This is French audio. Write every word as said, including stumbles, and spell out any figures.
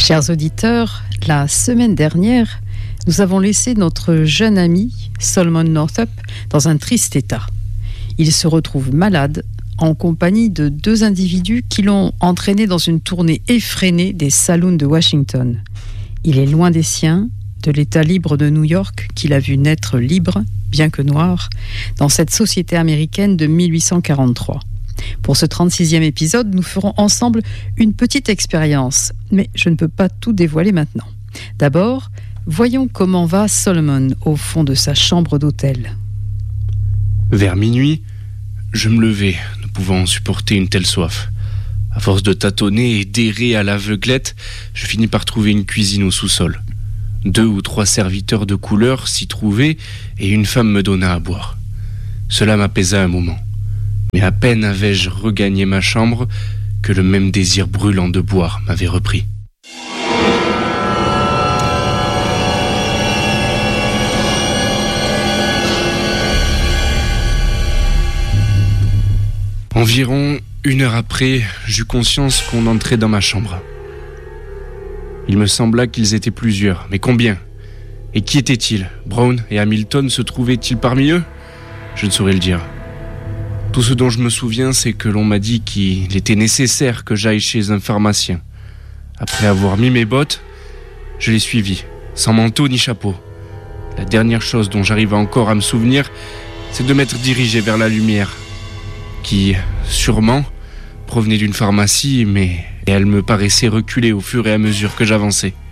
Chers auditeurs, la semaine dernière, nous avons laissé notre jeune ami Solomon Northup dans un triste état. Il se retrouve malade en compagnie de deux individus qui l'ont entraîné dans une tournée effrénée des saloons de Washington. Il est loin des siens, de l'État libre de New York qu'il a vu naître libre, bien que noir, dans cette société américaine de mille huit cent quarante-trois. Pour ce trente-sixième épisode, nous ferons ensemble une petite expérience, mais je ne peux pas tout dévoiler maintenant. D'abord, voyons comment va Solomon au fond de sa chambre d'hôtel. Vers minuit, je me levai, ne pouvant supporter une telle soif. À force de tâtonner et d'errer à l'aveuglette, je finis par trouver une cuisine au sous-sol. Deux ou trois serviteurs de couleur s'y trouvaient et une femme me donna à boire. Cela m'apaisa un moment. Mais à peine avais-je regagné ma chambre que le même désir brûlant de boire m'avait repris. Environ une heure après, j'eus conscience qu'on entrait dans ma chambre. Il me sembla qu'ils étaient plusieurs, mais combien ? Et qui étaient-ils ? Brown et Hamilton se trouvaient-ils parmi eux ? Je ne saurais le dire. Tout ce dont je me souviens, c'est que l'on m'a dit qu'il était nécessaire que j'aille chez un pharmacien. Après avoir mis mes bottes, je les suivis, sans manteau ni chapeau. La dernière chose dont j'arrive encore à me souvenir, c'est de m'être dirigé vers la lumière, qui, sûrement, provenait d'une pharmacie, mais elle me paraissait reculer au fur et à mesure que j'avançais.